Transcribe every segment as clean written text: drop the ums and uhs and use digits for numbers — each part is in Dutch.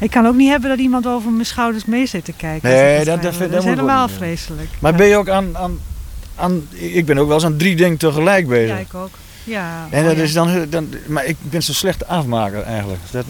Ik kan ook niet hebben dat iemand over mijn schouders mee zit te kijken. Nee, dat is helemaal vreselijk. Maar ben je ook ik ben ook wel eens aan 3 dingen tegelijk bezig. Ja, ik ook. Ja. En dat is dan, maar ik ben zo slecht afmaker eigenlijk. Ja.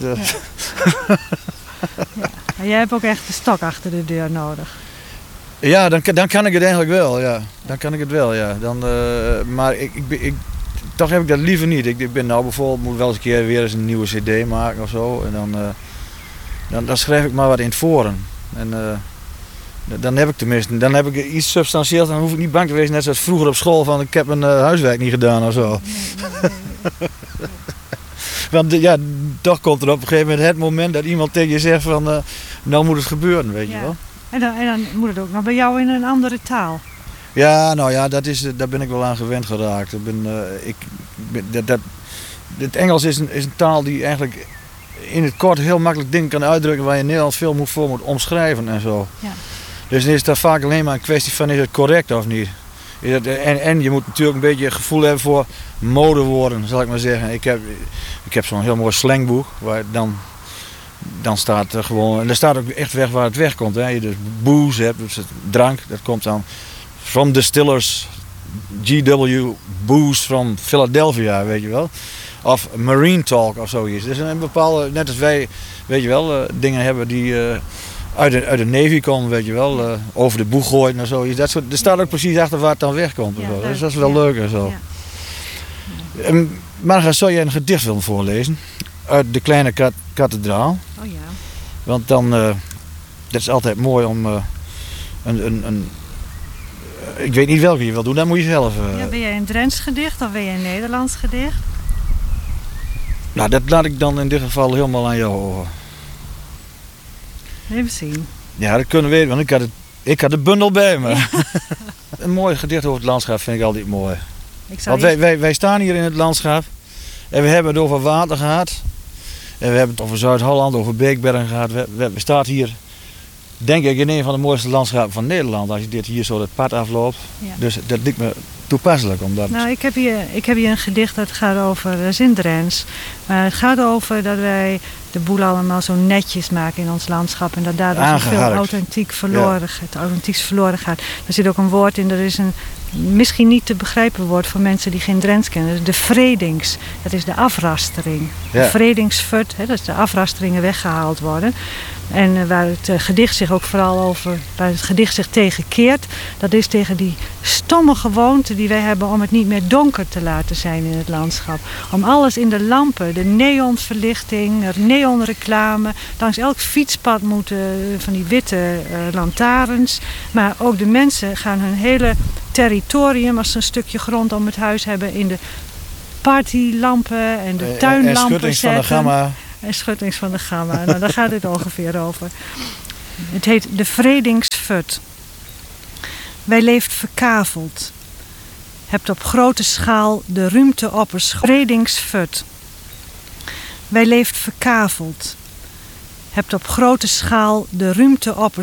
Ja. Maar jij hebt ook echt de stok achter de deur nodig. Ja, dan kan ik het eigenlijk wel, ja. Dan kan ik het wel, ja. Maar toch heb ik dat liever niet. Ik ben nou bijvoorbeeld, moet wel eens een keer weer eens een nieuwe cd maken of zo. En dan schrijf ik maar wat in het forum. En dan heb ik tenminste, dan heb ik iets substantieels. Dan hoef ik niet bang te wezen, net zoals vroeger op school, van ik heb mijn huiswerk niet gedaan of zo. Nee. Want ja, toch komt er op een gegeven moment het moment dat iemand tegen je zegt van, nou moet het gebeuren, weet je wel. En dan moet het ook nog bij jou in een andere taal. Ja, nou ja, daar ben ik wel aan gewend geraakt. Het Engels is een taal die eigenlijk in het kort heel makkelijk dingen kan uitdrukken waar je in Nederland veel voor moet omschrijven en zo. Ja. Dus dan is het vaak alleen maar een kwestie van is het correct of niet. En je moet natuurlijk een beetje gevoel hebben voor modewoorden, zal ik maar zeggen. Ik heb zo'n heel mooi slangboek waar dan staat er gewoon, en er staat ook echt weg waar het wegkomt. Hè. Je dus booze hebt, dus drank, dat komt dan from distillers GW Booze from Philadelphia, weet je wel. Of marine talk of zoiets. Dus een bepaalde, net als wij, weet je wel, dingen hebben die uit de Navy komen, weet je wel. Over de boeg gooien en zoiets. Er staat ook precies achter waar het dan wegkomt. Ja, dus dat is wel leuk en zo. Ja. Marga, zou jij een gedicht willen voorlezen? Uit de kleine kathedraal. Oh ja. Want dan, dat is altijd mooi om ik weet niet welke je wil doen, dat moet je zelf. Ja, ben jij een Drents gedicht of ben jij een Nederlands gedicht? Nou, dat laat ik dan in dit geval helemaal aan jou over. Even zien. Ja, dat kunnen we weten, want ik had de bundel bij me. Ja. Een mooi gedicht over het landschap vind ik altijd mooi. Want wij staan hier in het landschap en we hebben het over water gehad. En we hebben het over Zuid-Holland, over Beekbergen gehad. We staan hier, denk ik, in een van de mooiste landschappen van Nederland. Als je dit hier zo het pad afloopt. Ja. Dus dat lijkt me toepasselijk. Nou, ik heb hier een gedicht dat gaat over Drents. Maar het gaat over dat wij de boel allemaal zo netjes maken in ons landschap. En dat daardoor veel authentiek verloren gaat. Er zit ook een woord in, dat is een misschien niet te begrijpen woord voor mensen die geen Drents kennen. De vredings, dat is de afrastering. Ja. De vredingsfut, dat is de afrasteringen weggehaald worden. En waar het gedicht zich ook vooral over, waar het gedicht zich tegen keert, dat is tegen die stomme gewoonte die wij hebben om het niet meer donker te laten zijn in het landschap. Om alles in de lampen, de neonverlichting, neonreclame, langs elk fietspad moeten van die witte lantaarns. Maar ook de mensen gaan hun hele territorium, als ze een stukje grond om het huis hebben, in de partylampen en de tuinlampen zetten. En schuttings van de gamma. Nou, daar gaat het ongeveer over. Het heet de vredingsfut. Wij leeft verkaveld. Hebt op grote schaal de ruimte vredingsfut. Wij leeft verkaveld. Hebt op grote schaal de ruimte